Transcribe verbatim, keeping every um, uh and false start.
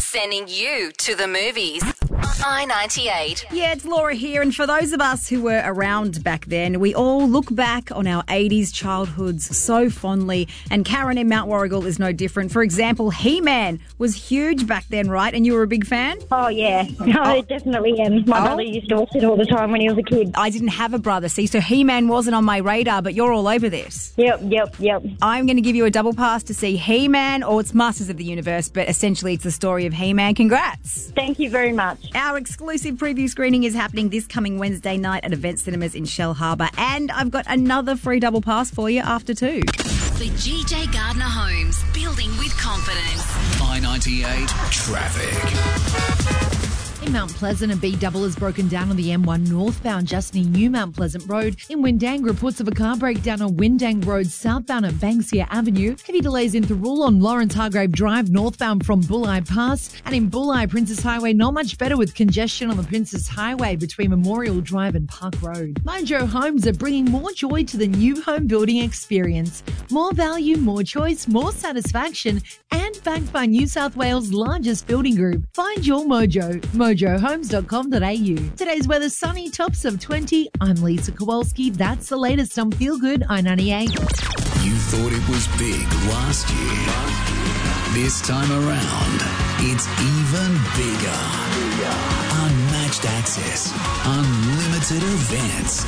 sending you to the movies. I ninety-eight. Yeah, it's Laura here, and for those of us who were around back then, we all look back on our eighties childhoods so fondly, and Karen in Mount Warrigal is no different. For example, He-Man was huge back then, right? And you were a big fan? Oh, yeah. No, I definitely am. My Oh. brother used to watch it all the time when he was a kid. I didn't have a brother, see, so He-Man wasn't on my radar, but you're all over this. Yep, yep, yep. I'm going to give you a double pass to see He-Man, or it's Masters of the Universe, but essentially it's the story of He-Man. Congrats. Thank you very much. Our exclusive preview screening is happening this coming Wednesday night at Event Cinemas in Shell Harbour, and I've got another free double pass for you after two. The G J Gardner Homes, building with confidence. I ninety-eight traffic. In Mount Pleasant, a B double has broken down on the M one northbound just near New Mount Pleasant Road. In Windang, reports of a car breakdown on Windang Road southbound at Banksia Avenue. Heavy delays in Thirroul on Lawrence Hargrave Drive northbound from Bulli Pass. And in Bulli, Princess Highway not much better with congestion on the Princess Highway between Memorial Drive and Park Road. Mojo Homes are bringing more joy to the new home building experience. More value, more choice, more satisfaction, and backed by New South Wales' largest building group. Find your mojo. mojo homes dot com dot a u. Today's weather sunny, tops of twenty. I'm Lisa Kowalski. That's the latest on Feel Good I ninety-eight. You thought it was big last year. This time around, it's even bigger. Unmatched access, unlimited events,